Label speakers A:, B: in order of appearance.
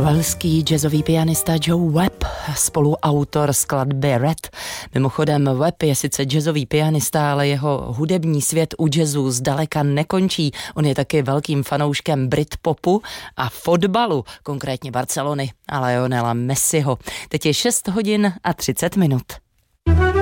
A: Velský jazzový pianista Joe Webb, spoluautor skladby Red. Mimochodem Webb je sice jazzový pianista, ale jeho hudební svět u jazzu zdaleka nekončí. On je taky velkým fanouškem Britpopu a fotbalu, konkrétně Barcelony a Lionela Messiho. Teď je 6 hodin a 30 minut.